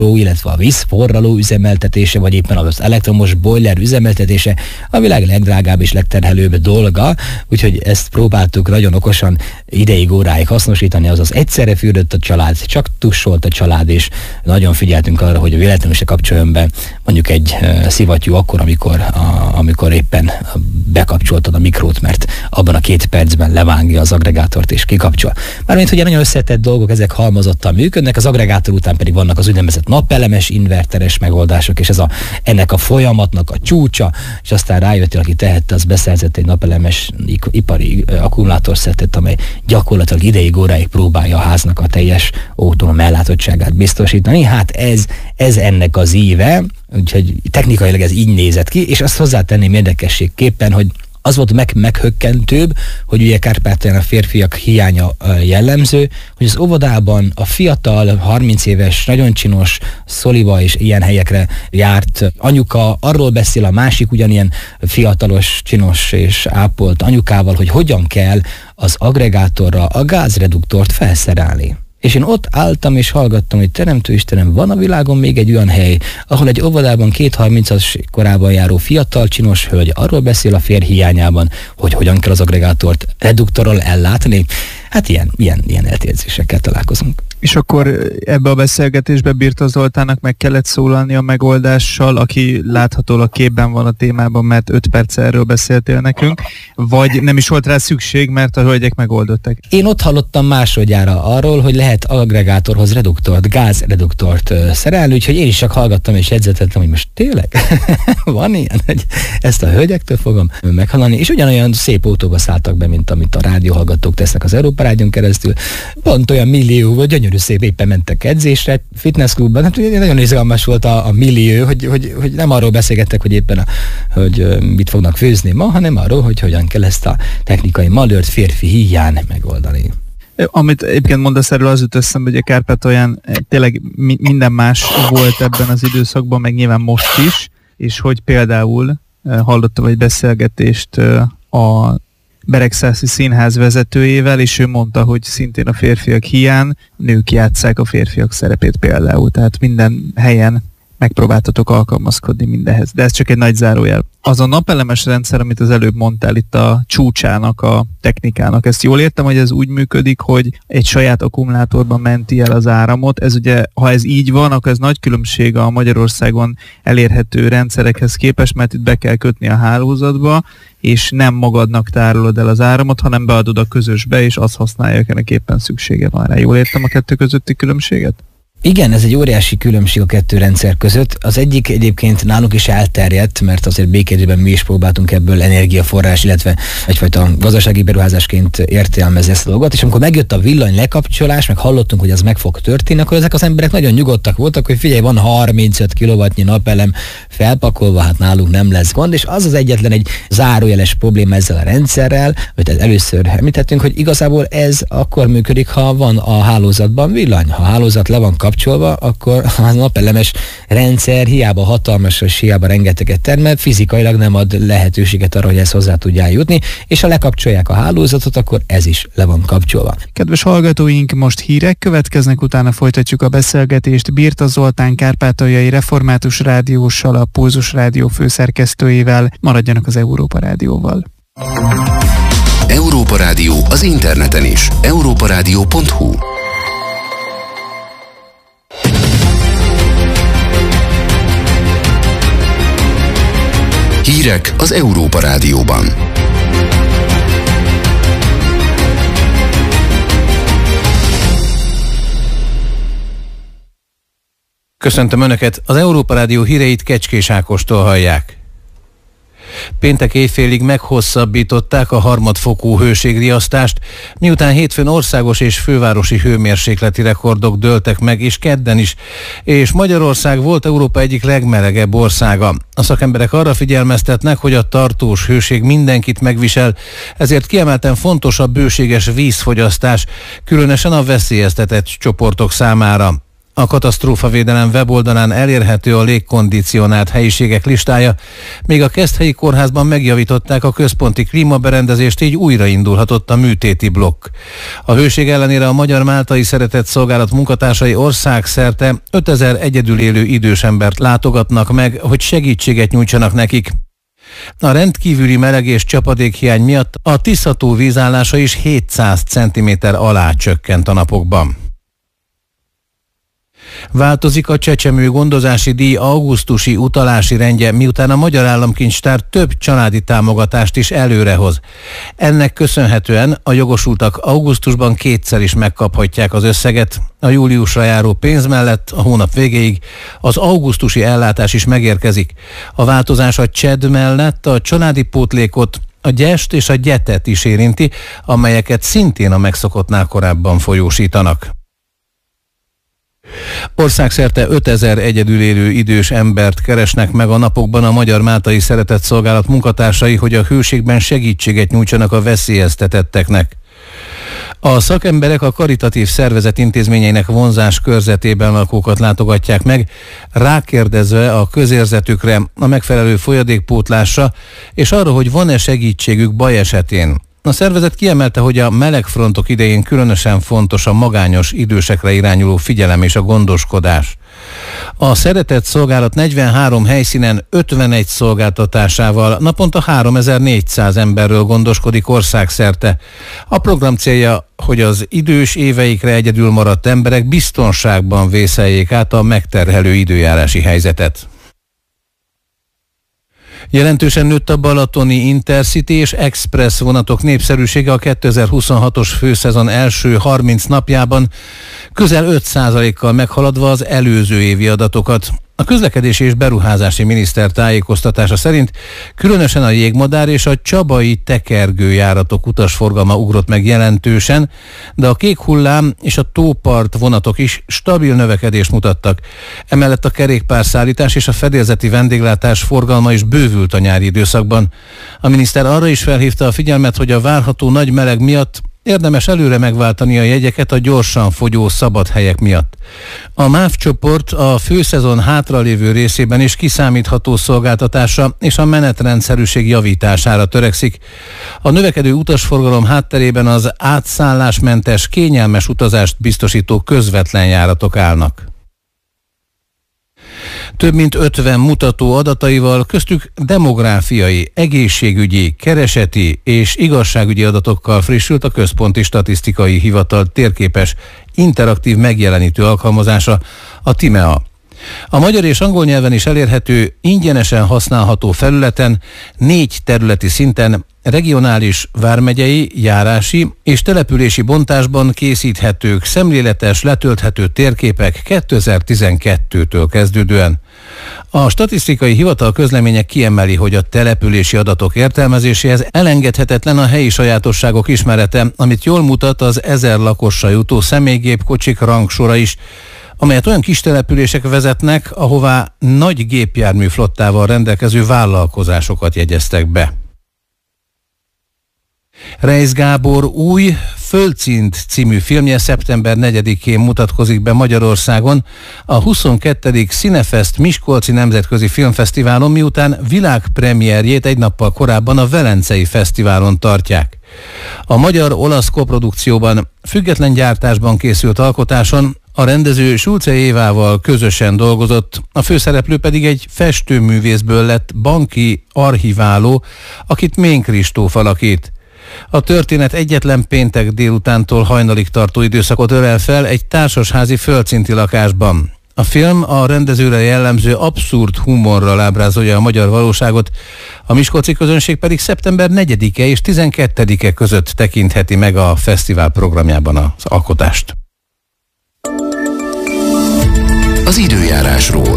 illetve a vízforraló üzemeltetése, vagy éppen az elektromos boiler üzemeltetése a világ legdrágább és legterhelőbb dolga, úgyhogy ezt próbáltuk nagyon okosan ideig, óráig hasznosítani, azaz egyszerre fürdött a család, csak tussolt a család, és nagyon figyeltünk arra, hogy véletlenül se kapcsoljon be mondjuk egy szivattyú akkor, amikor éppen bekapcsoltad a mikrót, mert abban a 2 percben levágja az agregátort és kikapcsol. Mármint, hogy nagyon összetett dolgok, ezek halmozottan működnek, az agregátor után pedig vannak az úgynevezett napelemes, inverteres megoldások, és ez ennek a folyamatnak a csúcsa, és aztán rájött, aki tehette, az beszerzett egy napelemes ipari akkumulátorszettet, amely gyakorlatilag ideig, óráig próbálja a háznak a teljes autonóm ellátottságát biztosítani. Hát ez ennek az íve, úgyhogy technikailag ez így nézett ki, és azt hozzátenném érdekességképpen, hogy az volt meghökkentőbb, hogy ugye Kárpátalján a férfiak hiánya jellemző, hogy az óvodában a fiatal, 30 éves, nagyon csinos, szoliva és ilyen helyekre járt anyuka arról beszél a másik ugyanilyen fiatalos, csinos és ápolt anyukával, hogy hogyan kell az agregátorra a gázreduktort felszerelni. És én ott álltam és hallgattam, hogy Teremtő Istenem, van a világon még egy olyan hely, ahol egy óvodában 2-30-as korában járó fiatal csinos hölgy arról beszél a férj hiányában, hogy hogyan kell az agregátort reduktorral ellátni. Hát ilyen eltérzésekkel találkozunk. És akkor ebbe a beszélgetésbe Birta Zoltánnak meg kellett szólalni a megoldással, aki láthatólag képben van a témában, mert 5 perc erről beszéltél nekünk, vagy nem is volt rá szükség, mert a hölgyek megoldották? Én ott hallottam másodjára arról, hogy lehet agregátorhoz reduktort, gázreduktort szerelni, úgyhogy én is csak hallgattam és jegyzetettem, hogy most tényleg van ilyen, hogy ezt a hölgyektől fogom meghallani, és ugyanolyan szép autóba szálltak be, mint amit a rádióhallgatók tesznek az Európa Rádión keresztül. Pont olyan millió, vagy gyönyörű szép, éppen mentek edzésre, fitnessklubban. Hát nagyon izgalmas volt a millió, hogy nem arról beszélgettek, hogy éppen hogy mit fognak főzni ma, hanem arról, hogy hogyan kell ezt a technikai malőrt férfi híján megoldani. Amit egyébként mondasz erről, az jut eszembe, hogy a Kárpátalján tényleg minden más volt ebben az időszakban, meg nyilván most is, és hogy például hallottam egy beszélgetést a Beregszászi Színház vezetőjével, és ő mondta, hogy szintén a férfiak hiány nők játsszák a férfiak szerepét például. Tehát minden helyen megpróbáltatok alkalmazkodni mindenhez. De ez csak egy nagy zárójel. Az a napelemes rendszer, amit az előbb mondtál itt a csúcsának, a technikának, ezt jól értem, hogy ez úgy működik, hogy egy saját akkumulátorban menti el az áramot. Ez ugye, ha ez így van, akkor ez nagy különbség a Magyarországon elérhető rendszerekhez képest, mert itt be kell kötni a hálózatba, és nem magadnak tárolod el az áramot, hanem beadod a közösbe, és azt használja, akinek éppen szüksége van rá. Jól értem a kettő közötti különbséget? Igen, ez egy óriási különbség a 2 rendszer között. Az egyik egyébként nálunk is elterjedt, mert azért békében mi is próbáltunk ebből energiaforrás, illetve egyfajta gazdasági beruházásként értelmezni ezt a dolgot, és amikor megjött a villany lekapcsolás, meg hallottunk, hogy ez meg fog történni, akkor ezek az emberek nagyon nyugodtak voltak, hogy figyelj, van 35 kW napelem felpakolva, hát nálunk nem lesz gond, és az egyetlen egy zárójeles probléma ezzel a rendszerrel, hogy először említettünk, hogy igazából ez akkor működik, ha van a hálózatban villany. Ha a hálózat le van kapcsolva, akkor a napelemes rendszer hiába hatalmas, és hiába rengeteget termel, fizikailag nem ad lehetőséget arra, hogy ezt hozzá tudjál jutni, és ha lekapcsolják a hálózatot, akkor ez is le van kapcsolva. Kedves hallgatóink, most hírek következnek, utána folytatjuk a beszélgetést Birta Zoltán kárpátaljai református rádióssal, a Pulzus Rádió főszerkesztőjével. Maradjanak az Európa Rádióval. Európa Rádió az interneten is. europaradio.hu. Hírek az Európa Rádióban. Köszöntöm Önöket, az Európa Rádió híreit Kecskés Ákostól hallják. Péntek éjfélig meghosszabbították a harmadfokú hőségriasztást, miután hétfőn országos és fővárosi hőmérsékleti rekordok dőltek meg, és kedden is, és Magyarország volt Európa egyik legmelegebb országa. A szakemberek arra figyelmeztetnek, hogy a tartós hőség mindenkit megvisel, ezért kiemelten fontos a bőséges vízfogyasztás, különösen a veszélyeztetett csoportok számára. A katasztrófavédelem weboldalán elérhető a légkondicionált helyiségek listája, még a Keszthelyi kórházban megjavították a központi klímaberendezést, így újraindulhatott a műtéti blokk. A hőség ellenére a Magyar Máltai Szeretett Szolgálat munkatársai országszerte 5000 egyedül élő idős embert látogatnak meg, hogy segítséget nyújtsanak nekik. A rendkívüli meleg és csapadékhiány miatt a Tisza-tó vízállása is 700 cm alá csökkent a napokban. Változik a Csecsemő gondozási díj augusztusi utalási rendje, miután a Magyar Államkincstár több családi támogatást is előrehoz. Ennek köszönhetően a jogosultak augusztusban kétszer is megkaphatják az összeget. A júliusra járó pénz mellett a hónap végéig az augusztusi ellátás is megérkezik. A változás a CSED mellett a családi pótlékot, a gyest és a gyetet is érinti, amelyeket szintén a megszokottnál korábban folyósítanak. Országszerte 5000 egyedül élő idős embert keresnek meg a napokban a Magyar Máltai Szeretett Szolgálat munkatársai, hogy a hőségben segítséget nyújtsanak a veszélyeztetetteknek. A szakemberek a karitatív szervezet intézményeinek vonzás körzetében lakókat látogatják meg, rákérdezve a közérzetükre, a megfelelő folyadékpótlásra, és arra, hogy van-e segítségük baj esetén. A szervezet kiemelte, hogy a melegfrontok idején különösen fontos a magányos idősekre irányuló figyelem és a gondoskodás. A Szeretett Szolgálat 43 helyszínen 51 szolgáltatásával naponta 3400 emberről gondoskodik országszerte. A program célja, hogy az idős éveikre egyedül maradt emberek biztonságban vészeljék át a megterhelő időjárási helyzetet. Jelentősen nőtt a balatoni Intercity és Express vonatok népszerűsége a 2026-os főszezon első 30 napjában, közel 5%-kal meghaladva az előző évi adatokat. A közlekedési és beruházási miniszter tájékoztatása szerint különösen a jégmadár és a csabai tekergőjáratok utasforgalma ugrott meg jelentősen, de a kék hullám és a tópart vonatok is stabil növekedést mutattak. Emellett a kerékpárszállítás és a fedélzeti vendéglátás forgalma is bővült a nyári időszakban. A miniszter arra is felhívta a figyelmet, hogy a várható nagy meleg miatt érdemes előre megváltani a jegyeket a gyorsan fogyó szabadhelyek miatt. A MÁV csoport a főszezon hátralévő részében is kiszámítható szolgáltatásra és a menetrendszerűség javítására törekszik. A növekedő utasforgalom hátterében az átszállásmentes, kényelmes utazást biztosító közvetlen járatok állnak. Több mint 50 mutató adataival, köztük demográfiai, egészségügyi, kereseti és igazságügyi adatokkal frissült a Központi Statisztikai Hivatal térképes, interaktív megjelenítő alkalmazása, a TIMEA. A magyar és angol nyelven is elérhető, ingyenesen használható felületen 4 területi szinten regionális, vármegyei, járási és települési bontásban készíthetők szemléletes, letölthető térképek 2012-től kezdődően. A Statisztikai Hivatal közleménye kiemeli, hogy a települési adatok értelmezéséhez elengedhetetlen a helyi sajátosságok ismerete, amit jól mutat az 1000 lakossal jutó személygépkocsik rangsora is, amelyet olyan kis települések vezetnek, ahová nagy gépjármű flottával rendelkező vállalkozásokat jegyeztek be. Reisz Gábor új Földszint című filmje szeptember 4-én mutatkozik be Magyarországon a 22. Cinefest Miskolci Nemzetközi Filmfesztiválon, miután világpremierjét egy nappal korábban a Velencei Fesztiválon tartják. A magyar-olasz koprodukcióban, független gyártásban készült alkotáson a rendező Sulce Évával közösen dolgozott, a főszereplő pedig egy festőművészből lett banki archiváló, akit Mén Kristóf alakít. A történet egyetlen péntek délutántól hajnalig tartó időszakot ölel fel egy társasházi földszinti lakásban. A film a rendezőre jellemző abszurd humorral ábrázolja a magyar valóságot, a miskolci közönség pedig szeptember 4-e és 12-e között tekintheti meg a fesztivál programjában az alkotást. Az időjárásról.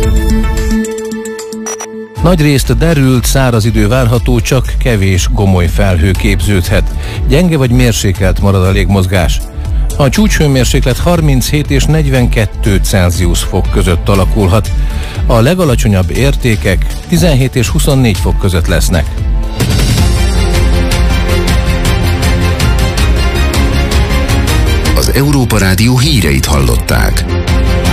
Nagyrészt derült, száraz idő várható, csak kevés gomoly felhő képződhet. Gyenge vagy mérsékelt marad a légmozgás. A csúcshőmérséklet 37 és 42 Celsius fok között alakulhat. A legalacsonyabb értékek 17 és 24 fok között lesznek. Az Európa Rádió híreit hallották.